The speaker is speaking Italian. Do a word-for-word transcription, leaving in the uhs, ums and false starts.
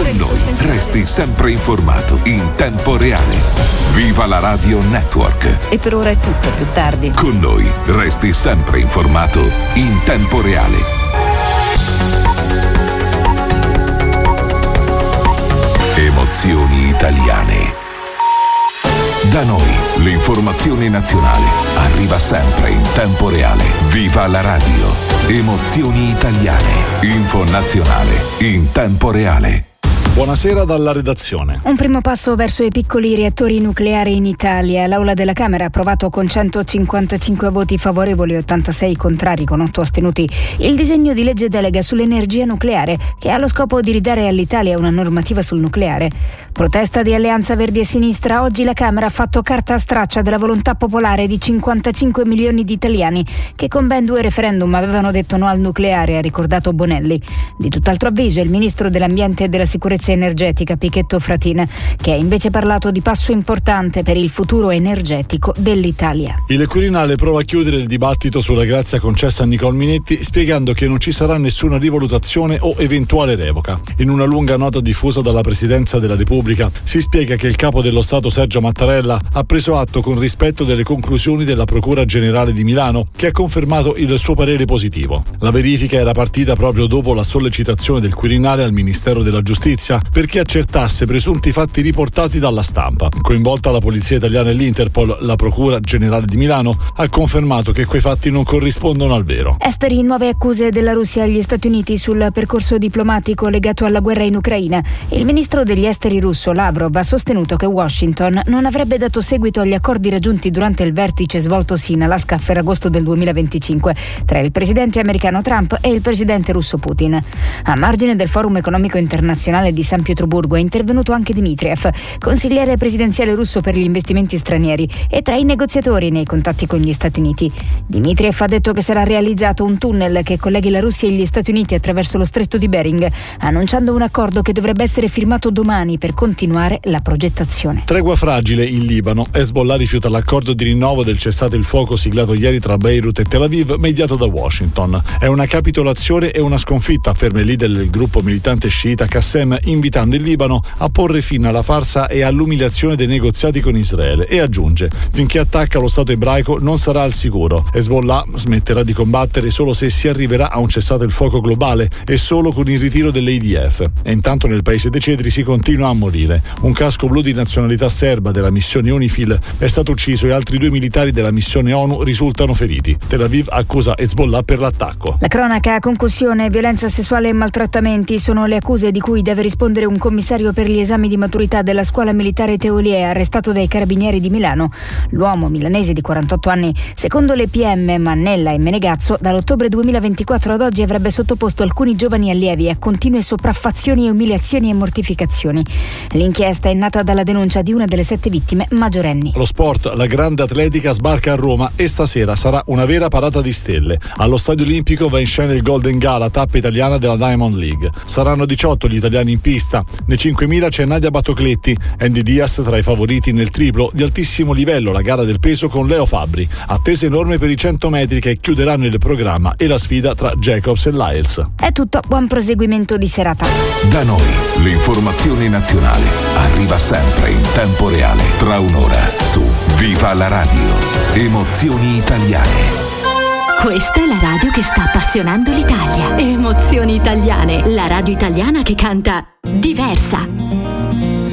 Con noi resti sempre informato in tempo reale. Viva la Radio Network. E per ora è tutto, più tardi. Con noi resti sempre informato in tempo reale. Emozioni italiane. Da noi l'informazione nazionale arriva sempre in tempo reale. Viva la radio. Emozioni italiane. Info nazionale in tempo reale. Buonasera dalla redazione. Un primo passo verso i piccoli reattori nucleari in Italia. L'Aula della Camera ha approvato con centocinquantacinque voti favorevoli e ottantasei contrari con otto astenuti il disegno di legge delega sull'energia nucleare, che ha lo scopo di ridare all'Italia una normativa sul nucleare. Protesta di Alleanza Verdi e Sinistra. Oggi la Camera ha fatto carta straccia della volontà popolare di cinquantacinque milioni di italiani che con ben due referendum avevano detto no al nucleare, ha ricordato Bonelli. Di tutt'altro avviso è il ministro dell'Ambiente e della Sicurezza energetica Pichetto Fratin, che ha invece parlato di passo importante per il futuro energetico dell'Italia. Il Quirinale prova a chiudere il dibattito sulla grazia concessa a Nicole Minetti, spiegando che non ci sarà nessuna rivalutazione o eventuale revoca. In una lunga nota diffusa dalla Presidenza della Repubblica si spiega che il capo dello Stato Sergio Mattarella ha preso atto con rispetto delle conclusioni della Procura Generale di Milano, che ha confermato il suo parere positivo. La verifica era partita proprio dopo la sollecitazione del Quirinale al Ministero della Giustizia perché accertasse presunti fatti riportati dalla stampa. Coinvolta la Polizia Italiana e l'Interpol, la Procura Generale di Milano ha confermato che quei fatti non corrispondono al vero. Esteri, nuove accuse della Russia agli Stati Uniti sul percorso diplomatico legato alla guerra in Ucraina. Il ministro degli esteri russo Lavrov ha sostenuto che Washington non avrebbe dato seguito agli accordi raggiunti durante il vertice svoltosi in Alaska a Ferragosto del duemilaventicinque tra il presidente americano Trump e il presidente russo Putin. A margine del Forum economico internazionale di San Pietroburgo è intervenuto anche Dmitriev, consigliere presidenziale russo per gli investimenti stranieri e tra i negoziatori nei contatti con gli Stati Uniti. Dmitriev ha detto che sarà realizzato un tunnel che colleghi la Russia e gli Stati Uniti attraverso lo stretto di Bering, annunciando un accordo che dovrebbe essere firmato domani per continuare la progettazione. Tregua fragile in Libano. Hezbollah rifiuta l'accordo di rinnovo del cessate il fuoco siglato ieri tra Beirut e Tel Aviv, mediato da Washington. È una capitolazione e una sconfitta, afferma il leader del gruppo militante sciita Qassem, invitando il Libano a porre fine alla farsa e all'umiliazione dei negoziati con Israele, e aggiunge: finché attacca lo Stato ebraico non sarà al sicuro. Hezbollah smetterà di combattere solo se si arriverà a un cessate il fuoco globale e solo con il ritiro dell'A D F. E intanto nel paese dei cedri si continua a morire. Un casco blu di nazionalità serba della missione UNIFIL è stato ucciso e altri due militari della missione ONU risultano feriti. Tel Aviv accusa Hezbollah per l'attacco. La cronaca: concussione, violenza sessuale e maltrattamenti sono le accuse di cui deve rispondere un commissario per gli esami di maturità della scuola militare Teolie, arrestato dai carabinieri di Milano. L'uomo milanese di quarantotto anni, secondo le P M Mannella e Menegazzo, dall'ottobre duemilaventiquattro ad oggi avrebbe sottoposto alcuni giovani allievi a continue sopraffazioni e umiliazioni e mortificazioni. L'inchiesta è nata dalla denuncia di una delle sette vittime maggiorenni. Lo sport: la grande atletica sbarca a Roma e stasera sarà una vera parata di stelle. Allo Stadio Olimpico va in scena il Golden Gala, tappa italiana della Diamond League. Saranno diciotto gli italiani in pista. Nei cinquemila c'è Nadia Battocletti, Andy Diaz tra i favoriti nel triplo di altissimo livello, la gara del peso con Leo Fabbri. Attesa enorme per i cento metri che chiuderanno il programma e la sfida tra Jacobs e Lyles. È tutto, buon proseguimento di serata. Da noi l'informazione nazionale arriva sempre in tempo reale, tra un'ora su Viva la Radio. Emozioni italiane. Questa è la radio che sta appassionando l'Italia. Emozioni italiane, la radio italiana che canta diversa.